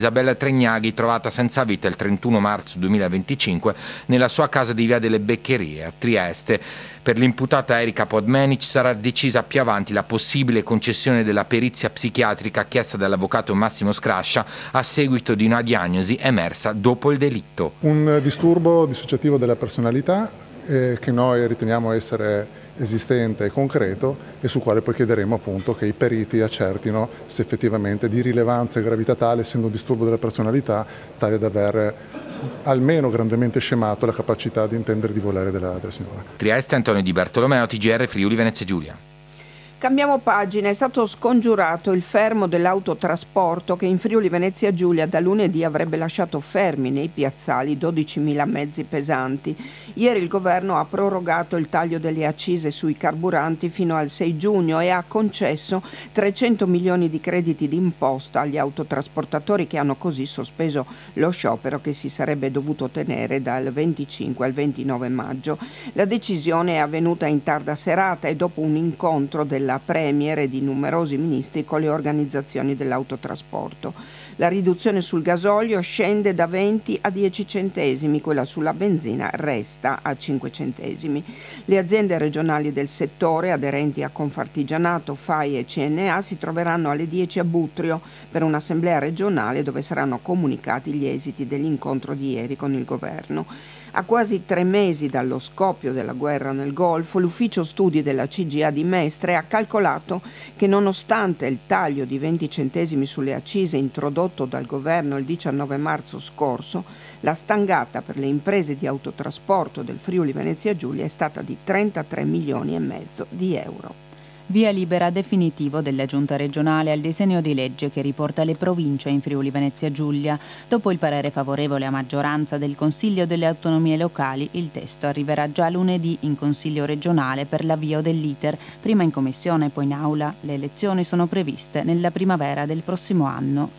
Isabella Tregnaghi, trovata senza vita il 31 marzo 2025 nella sua casa di Via delle Beccherie a Trieste. Per l'imputata Erika Podmenic sarà decisa più avanti la possibile concessione della perizia psichiatrica chiesta dall'avvocato Massimo Scrascia a seguito di una diagnosi emersa dopo il delitto. Un disturbo dissociativo della personalità che noi riteniamo essere esistente e concreto e sul quale poi chiederemo appunto che i periti accertino se effettivamente di rilevanza e gravità tale, essendo un disturbo della personalità, tale da aver almeno grandemente scemato la capacità di intendere di volere della signora. Trieste, Antonio Di Bartolomeo, TGR Friuli Venezia Giulia. Cambiamo pagina, è stato scongiurato il fermo dell'autotrasporto che in Friuli Venezia Giulia da lunedì avrebbe lasciato fermi nei piazzali 12.000 mezzi pesanti. Ieri il governo ha prorogato il taglio delle accise sui carburanti fino al 6 giugno e ha concesso 300 milioni di crediti d'imposta agli autotrasportatori che hanno così sospeso lo sciopero che si sarebbe dovuto tenere dal 25 al 29 maggio. La decisione è avvenuta in tarda serata e dopo un incontro della Premier e di numerosi ministri con le organizzazioni dell'autotrasporto. La riduzione sul gasolio scende da 20 a 10 centesimi, quella sulla benzina resta a 5 centesimi. Le aziende regionali del settore, aderenti a Confartigianato, FAI e CNA, si troveranno alle 10 a Butrio per un'assemblea regionale dove saranno comunicati gli esiti dell'incontro di ieri con il governo. A quasi 3 mesi dallo scoppio della guerra nel Golfo, l'ufficio studi della CGA di Mestre ha calcolato che nonostante il taglio di 20 centesimi sulle accise introdotto dal governo il 19 marzo scorso, la stangata per le imprese di autotrasporto del Friuli Venezia Giulia è stata di 33 milioni e mezzo di euro. Via libera definitivo della Giunta regionale al disegno di legge che riporta le province in Friuli Venezia Giulia. Dopo il parere favorevole a maggioranza del Consiglio delle Autonomie Locali, il testo arriverà già lunedì in Consiglio regionale per l'avvio dell'iter, prima in commissione poi in aula. Le elezioni sono previste nella primavera del prossimo anno.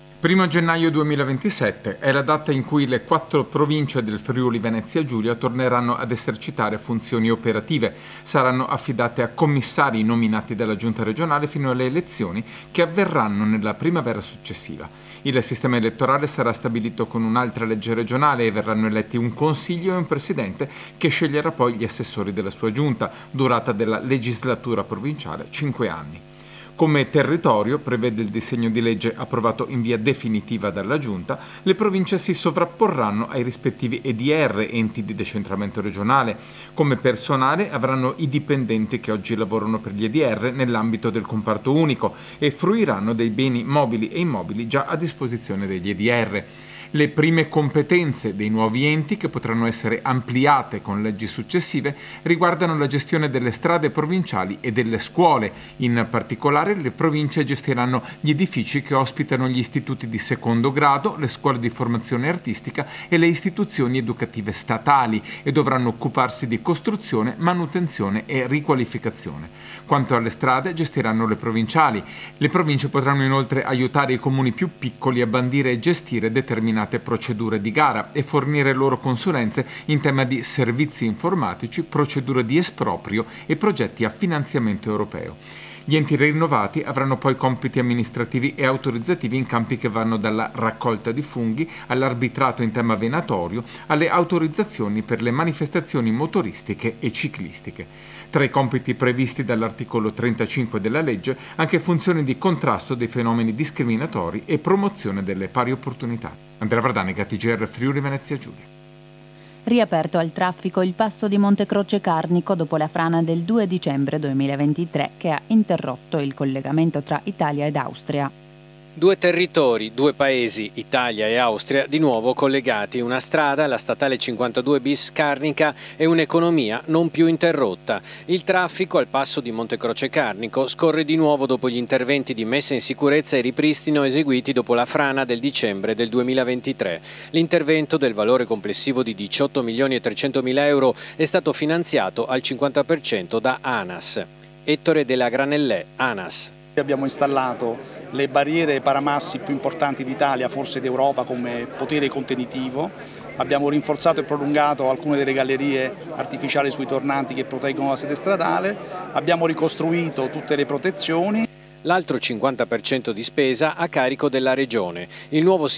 1 gennaio 2027 è la data in cui le 4 province del Friuli Venezia Giulia torneranno ad esercitare funzioni operative. Saranno affidate a commissari nominati dalla Giunta regionale fino alle elezioni che avverranno nella primavera successiva. Il sistema elettorale sarà stabilito con un'altra legge regionale e verranno eletti un consiglio e un presidente che sceglierà poi gli assessori della sua giunta, durata della legislatura provinciale 5 anni. Come territorio, prevede il disegno di legge approvato in via definitiva dalla Giunta, le province si sovrapporranno ai rispettivi EDR, enti di decentramento regionale. Come personale avranno i dipendenti che oggi lavorano per gli EDR nell'ambito del comparto unico e fruiranno dei beni mobili e immobili già a disposizione degli EDR. Le prime competenze dei nuovi enti, che potranno essere ampliate con leggi successive, riguardano la gestione delle strade provinciali e delle scuole. In particolare, le province gestiranno gli edifici che ospitano gli istituti di secondo grado, le scuole di formazione artistica e le istituzioni educative statali e dovranno occuparsi di costruzione, manutenzione e riqualificazione. Quanto alle strade, gestiranno le provinciali. Le province potranno inoltre aiutare i comuni più piccoli a bandire e gestire determinate procedure di gara e fornire loro consulenze in tema di servizi informatici, procedure di esproprio e progetti a finanziamento europeo. Gli enti rinnovati avranno poi compiti amministrativi e autorizzativi in campi che vanno dalla raccolta di funghi all'arbitrato in tema venatorio, alle autorizzazioni per le manifestazioni motoristiche e ciclistiche. Tra i compiti previsti dall'articolo 35 della legge, anche funzioni di contrasto dei fenomeni discriminatori e promozione delle pari opportunità. Andrea Vardanica, TGR Friuli Venezia Giulia. Riaperto al traffico il passo di Montecroce Carnico dopo la frana del 2 dicembre 2023 che ha interrotto il collegamento tra Italia ed Austria. 2 territori, 2 paesi, Italia e Austria, di nuovo collegati, una strada, la statale 52 bis Carnica, e un'economia non più interrotta. Il traffico al passo di Montecroce Carnico scorre di nuovo dopo gli interventi di messa in sicurezza e ripristino eseguiti dopo la frana del dicembre del 2023. L'intervento, del valore complessivo di 18 milioni e 300 mila euro, è stato finanziato al 50% da ANAS. Ettore della Granellè, ANAS. Abbiamo installato le barriere paramassi più importanti d'Italia, forse d'Europa, come potere contenitivo. Abbiamo rinforzato e prolungato alcune delle gallerie artificiali sui tornanti che proteggono la sede stradale. Abbiamo ricostruito tutte le protezioni. L'altro 50% di spesa a carico della Regione. Il nuovo